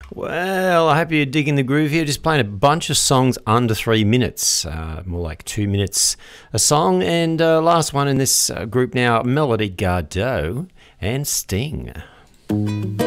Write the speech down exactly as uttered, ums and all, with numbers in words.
Well, I hope you're digging the groove here. Just playing a bunch of songs under three minutes, uh, more like two minutes a song. And uh, last one in this uh, group now, Melody Gardot and Sting.